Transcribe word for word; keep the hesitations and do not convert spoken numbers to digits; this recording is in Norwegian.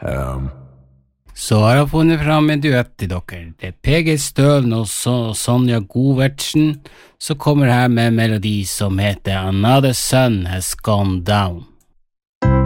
Um, Så har jeg funnet fram en duett til dere. Det er P G Stølen og so- Sonja Govertsen som kommer her med en melodi som heter Another Sun Has Gone Down.